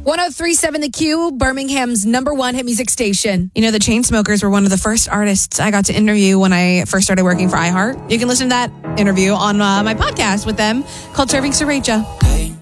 1037 The Q, Birmingham's #1 hit music station. You know, the Chainsmokers were one of the first artists I got to interview when I first started working for iHeart. You can listen to that interview on my podcast with them called Serving Sriracha. Hey,